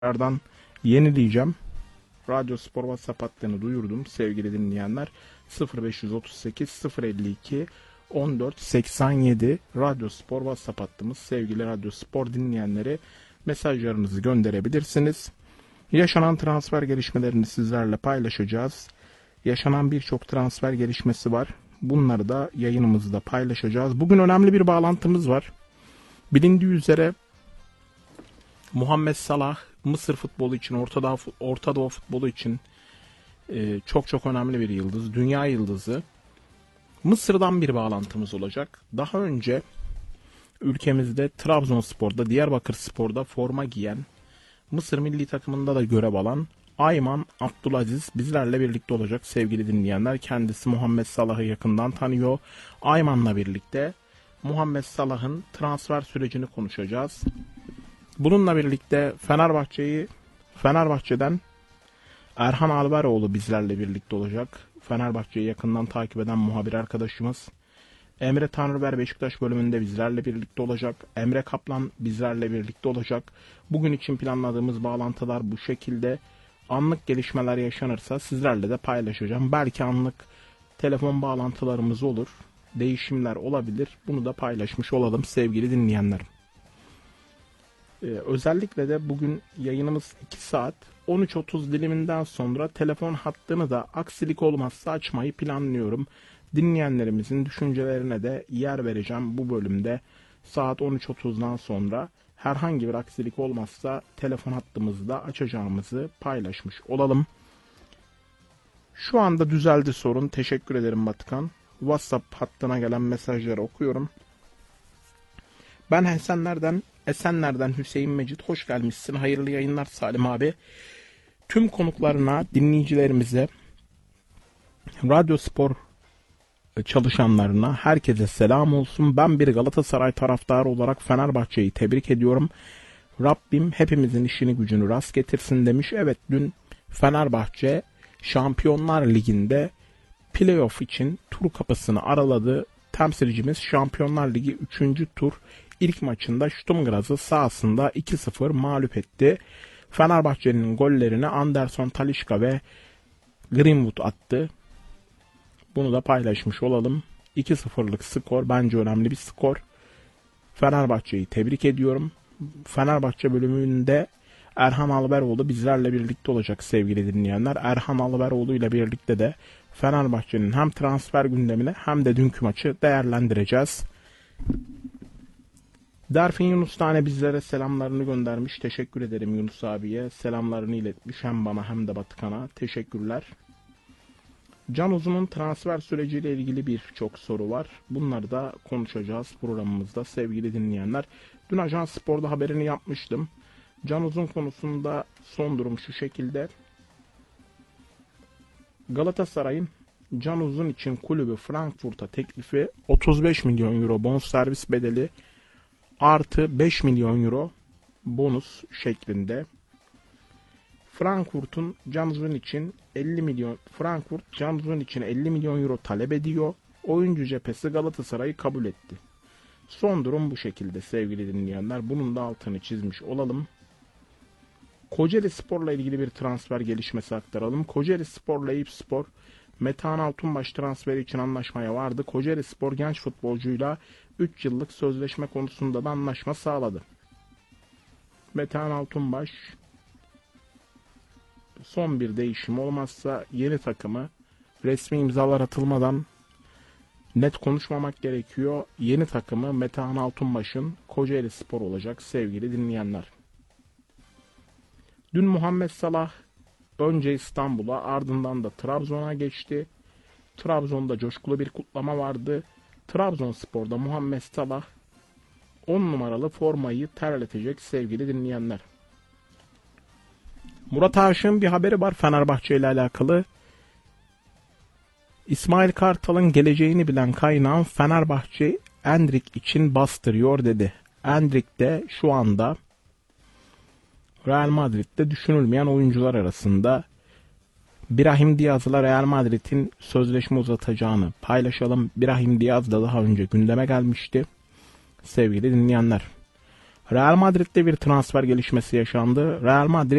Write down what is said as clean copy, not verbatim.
Tekrardan yenileyeceğim. Radyo Spor WhatsApp hattını duyurdum sevgili dinleyenler. 0538 052 14 87 Radyo Spor WhatsApp hattımız. Sevgili Radyo Spor dinleyenleri, mesajlarınızı gönderebilirsiniz. Yaşanan transfer gelişmelerini sizlerle paylaşacağız. Yaşanan birçok transfer gelişmesi var. Bunları da yayınımızda paylaşacağız. Bugün önemli bir bağlantımız var. Bilindiği üzere Muhammed Salah Mısır futbolu için, Orta Doğu futbolu için çok önemli bir yıldız. Dünya yıldızı. Mısır'dan bir bağlantımız olacak. Daha önce ülkemizde Trabzonspor'da, Diyarbakırspor'da forma giyen, Mısır milli takımında da görev alan Ayman Abdülaziz bizlerle birlikte olacak sevgili dinleyenler. Kendisi Muhammed Salah'ı yakından tanıyor. Ayman'la birlikte Muhammed Salah'ın transfer sürecini konuşacağız. Bununla birlikte Fenerbahçe'den Erhan Alberoğlu bizlerle birlikte olacak. Fenerbahçe'yi yakından takip eden muhabir arkadaşımız. Emre Tanrıver Beşiktaş bölümünde bizlerle birlikte olacak. Emre Kaplan bizlerle birlikte olacak. Bugün için planladığımız bağlantılar bu şekilde. Anlık gelişmeler yaşanırsa sizlerle de paylaşacağım. Belki anlık telefon bağlantılarımız olur. Değişimler olabilir. Bunu da paylaşmış olalım sevgili dinleyenlerim. Özellikle de bugün yayınımız 2 saat 13.30 diliminden sonra telefon hattını da aksilik olmazsa açmayı planlıyorum. Dinleyenlerimizin düşüncelerine de yer vereceğim bu bölümde. Saat 13.30'dan sonra herhangi bir aksilik olmazsa telefon hattımızı da açacağımızı paylaşmış olalım. Şu anda düzeldi sorun. Teşekkür ederim Batıkan. WhatsApp hattına gelen mesajları okuyorum. Ben Esenler'den Hüseyin Mecit. Hoş gelmişsin. Hayırlı yayınlar Salim abi. Tüm konuklarına, dinleyicilerimize, Radyo Spor çalışanlarına, herkese selam olsun. Ben bir Galatasaray taraftarı olarak Fenerbahçe'yi tebrik ediyorum. Rabbim hepimizin işini gücünü rast getirsin demiş. Evet, dün Fenerbahçe Şampiyonlar Ligi'nde playoff için tur kapısını araladı. Temsilcimiz Şampiyonlar Ligi 3. tur ilk maçında Sturm Graz'ı sahasında 2-0 mağlup etti. Fenerbahçe'nin gollerini Anderson Talisca ve Greenwood attı. Bunu da paylaşmış olalım. 2-0'lık skor bence önemli bir skor. Fenerbahçe'yi tebrik ediyorum. Fenerbahçe bölümünde Erhan Alberoğlu bizlerle birlikte olacak sevgili dinleyenler. Erhan Alberoğlu ile birlikte de Fenerbahçe'nin hem transfer gündemini hem de dünkü maçı değerlendireceğiz. Derfin Yunus Tane bizlere selamlarını göndermiş. Teşekkür ederim Yunus abiye. Selamlarını iletmiş hem bana hem de Batıkan'a. Teşekkürler. Can Uzun'un transfer süreciyle ilgili birçok soru var. Bunları da konuşacağız programımızda sevgili dinleyenler. Dün Ajans Spor'da haberini yapmıştım. Can Uzun konusunda son durum şu şekilde. Galatasaray'ın Can Uzun için kulübü Frankfurt'a teklifi 35 milyon euro bonservis bedeli artı 5 milyon euro bonus şeklinde. Frankfurt Can Uzun için 50 milyon euro talep ediyor. Oyuncu cephesi Galatasaray'ı kabul etti. Son durum bu şekilde sevgili dinleyenler. Bunun da altını çizmiş olalım. Kocaeli Spor'la ilgili bir transfer gelişmesi aktaralım. Kocaeli Spor'la Eyüpspor Metehan Altunbaş transferi için anlaşmaya vardı. Kocaeli Spor genç futbolcuyla 3 yıllık sözleşme konusunda da anlaşma sağladı. Metehan Altunbaş son bir değişim olmazsa yeni takımı, resmi imzalar atılmadan net konuşmamak gerekiyor. Yeni takımı Metehan Altunbaş'ın Kocaeli Spor olacak sevgili dinleyenler. Dün Muhammed Salah önce İstanbul'a ardından da Trabzon'a geçti. Trabzon'da coşkulu bir kutlama vardı. Trabzonspor'da Muhammed Salah 10 numaralı formayı terletecek sevgili dinleyenler. Murat Aşık'ın bir haberi var Fenerbahçe ile alakalı. İsmail Kartal'ın geleceğini bilen kaynağım Fenerbahçe Endrick için bastırıyor dedi. Endrick de şu anda Real Madrid'de düşünülmeyen oyuncular arasında. Brahim Diaz'la Real Madrid'in sözleşme uzatacağını paylaşalım. Brahim Diaz da daha önce gündeme gelmişti. Sevgili dinleyenler. Real Madrid'de bir transfer gelişmesi yaşandı. Real Madrid